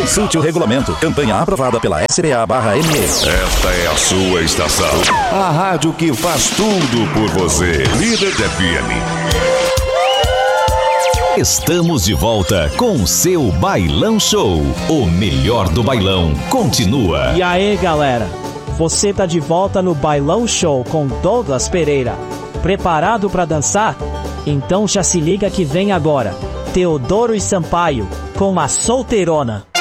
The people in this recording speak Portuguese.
Consulte o regulamento. Campanha aprovada pela SBA/ME. Esta é a sua estação. A rádio que faz tudo por você. Líder FM. Estamos de volta com o seu Bailão Show. O melhor do bailão continua. E aí, galera? Você tá de volta no Bailão Show com Douglas Pereira. Preparado para dançar? Então já se liga que vem agora Teodoro e Sampaio com a Solteirona.